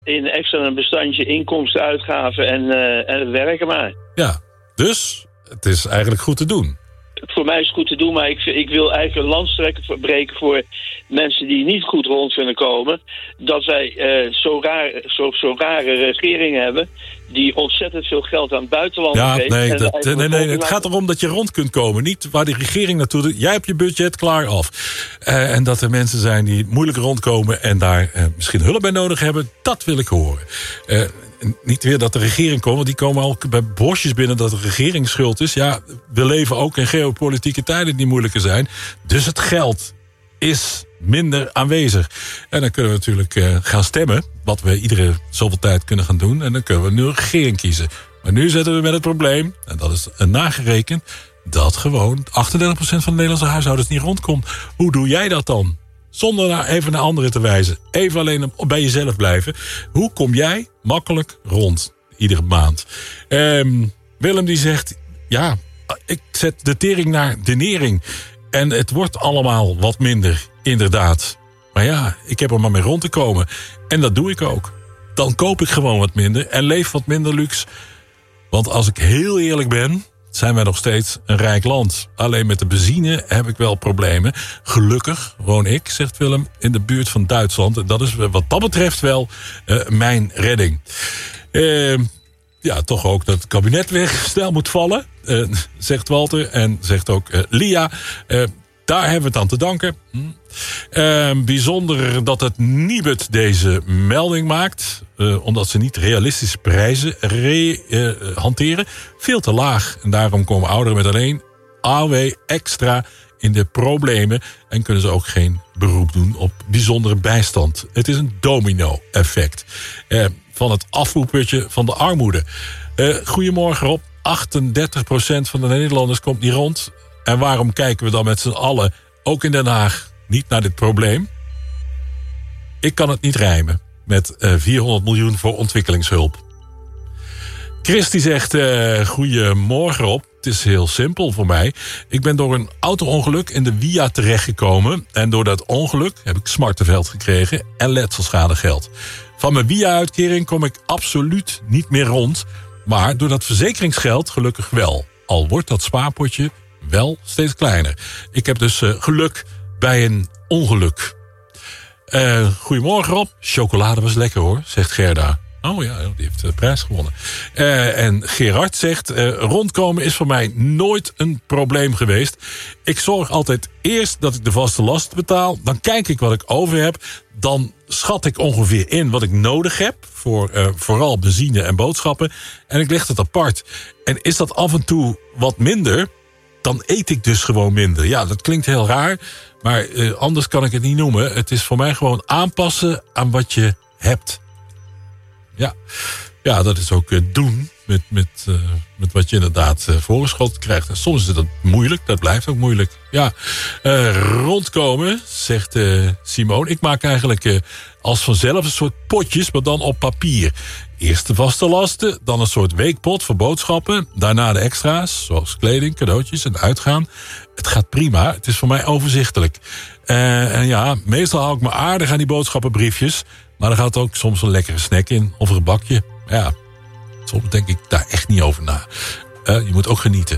in extra een bestandje inkomsten, uitgaven en het werken maar. Ja, dus het is eigenlijk goed te doen. Voor mij is het goed te doen, maar ik wil eigenlijk een landstrekker breken voor mensen die niet goed rond kunnen komen. Dat wij zo rare regeringen hebben die ontzettend veel geld aan het buitenland geven. Nee, het gaat erom dat je rond kunt komen. Niet waar die regering naartoe doet. Jij hebt je budget klaar af. En dat er mensen zijn die moeilijk rondkomen en daar misschien hulp bij nodig hebben, dat wil ik horen. Niet weer dat de regering komt, want die komen al bij bosjes binnen dat de regering schuld is. Ja, we leven ook in geopolitieke tijden die moeilijker zijn. Dus het geld is minder aanwezig. En dan kunnen we natuurlijk gaan stemmen, wat we iedere zoveel tijd kunnen gaan doen. En dan kunnen we een nieuwe regering kiezen. Maar nu zitten we met het probleem, en dat is nagerekend, dat gewoon 38% van de Nederlandse huishoudens niet rondkomt. Hoe doe jij dat dan? Zonder even naar anderen te wijzen. Even alleen bij jezelf blijven. Hoe kom jij makkelijk rond iedere maand? Willem die zegt, ja, ik zet de tering naar de nering. En het wordt allemaal wat minder, inderdaad. Maar ja, ik heb er maar mee rond te komen. En dat doe ik ook. Dan koop ik gewoon wat minder en leef wat minder luxe. Want als ik heel eerlijk ben, zijn wij nog steeds een rijk land. Alleen met de benzine heb ik wel problemen. Gelukkig woon ik, zegt Willem, in de buurt van Duitsland. En dat is wat dat betreft wel mijn redding. Ja, toch ook dat het kabinet weer snel moet vallen, zegt Walter. En zegt ook Lia. Daar hebben we het aan te danken. Bijzonder dat het Nibud deze melding maakt. Omdat ze niet realistische prijzen hanteren. Veel te laag. En daarom komen ouderen met alleen AOW extra in de problemen. En kunnen ze ook geen beroep doen op bijzondere bijstand. Het is een domino-effect. Van het afvoerputje van de armoede. Goedemorgen Rob. 38% van de Nederlanders komt niet rond. En waarom kijken we dan met z'n allen, ook in Den Haag, niet naar dit probleem? Ik kan het niet rijmen met 400 miljoen voor ontwikkelingshulp. Chris die zegt, goedemorgen Rob. Het is heel simpel voor mij. Ik ben door een auto-ongeluk in de Via terechtgekomen. En door dat ongeluk heb ik smartengeld gekregen en letselschadigeld. Van mijn Via-uitkering kom ik absoluut niet meer rond. Maar door dat verzekeringsgeld gelukkig wel. Al wordt dat spaarpotje wel steeds kleiner. Ik heb dus geluk bij een ongeluk. Goedemorgen Rob. Chocolade was lekker hoor, zegt Gerda. Oh ja, die heeft de prijs gewonnen. En Gerard zegt, rondkomen is voor mij nooit een probleem geweest. Ik zorg altijd eerst dat ik de vaste last betaal. Dan kijk ik wat ik over heb. Dan schat ik ongeveer in wat ik nodig heb. Voor vooral benzine en boodschappen. En ik leg het apart. En is dat af en toe wat minder, dan eet ik dus gewoon minder. Ja, dat klinkt heel raar. Maar anders kan ik het niet noemen. Het is voor mij gewoon aanpassen aan wat je hebt. Ja, dat is ook doen met wat je inderdaad voorgeschoteld krijgt. En soms is dat moeilijk, dat blijft ook moeilijk. Ja, rondkomen, zegt Simone. Ik maak eigenlijk als vanzelf een soort potjes, maar dan op papier. Eerst de vaste lasten, dan een soort weekpot voor boodschappen. Daarna de extra's, zoals kleding, cadeautjes en uitgaan. Het gaat prima, het is voor mij overzichtelijk. En ja, meestal hou ik me aardig aan die boodschappenbriefjes. Maar er gaat ook soms een lekkere snack in of een gebakje. Ja, soms denk ik daar echt niet over na. Je moet ook genieten.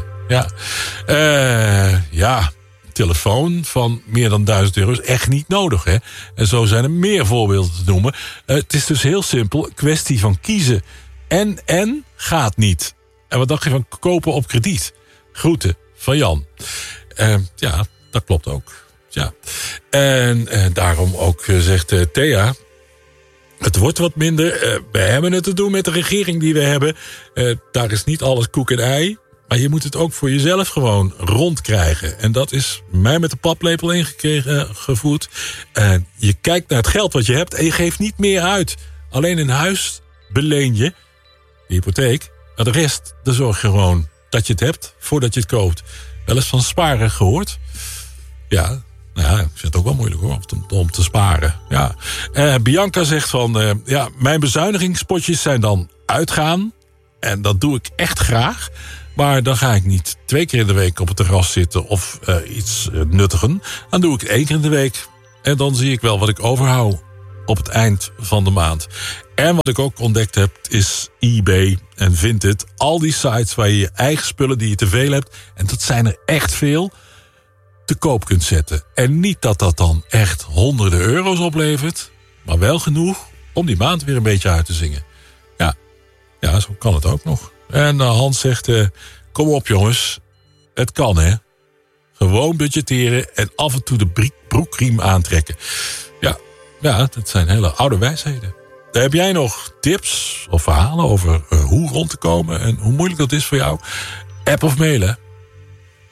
Ja, telefoon van meer dan €1000 is echt niet nodig. Hè? En zo zijn er meer voorbeelden te noemen. Het is dus heel simpel, een kwestie van kiezen. En gaat niet. En wat dacht je van kopen op krediet? Groeten van Jan. Ja, dat klopt ook. Ja. En daarom ook zegt Thea, het wordt wat minder. We hebben het te doen met de regering die we hebben. Daar is niet alles koek en ei. Maar je moet het ook voor jezelf gewoon rondkrijgen. En dat is mij met de paplepel ingevoerd. Je kijkt naar het geld wat je hebt en je geeft niet meer uit. Alleen een huis beleen je, de hypotheek. Maar de rest, dan zorg je gewoon dat je het hebt voordat je het koopt. Wel eens van sparen gehoord? Ja. Nou ja, ik vind het ook wel moeilijk hoor, om te sparen. Ja. Bianca zegt van, mijn bezuinigingspotjes zijn dan uitgaan. En dat doe ik echt graag. Maar dan ga ik niet 2 keer in de week op het terras zitten of iets nuttigen. Dan doe ik het 1 keer in de week. En dan zie ik wel wat ik overhoud op het eind van de maand. En wat ik ook ontdekt heb, is eBay en Vinted. Al die sites waar je je eigen spullen die je te veel hebt, en dat zijn er echt veel, te koop kunt zetten. En niet dat dat dan echt honderden euro's oplevert, maar wel genoeg om die maand weer een beetje uit te zingen. Ja, zo kan het ook nog. En Hans zegt, kom op jongens, het kan hè. Gewoon budgetteren en af en toe de broekriem aantrekken. Ja, dat zijn hele oude wijsheden. Heb jij nog tips of verhalen over hoe rond te komen en hoe moeilijk dat is voor jou? App of mailen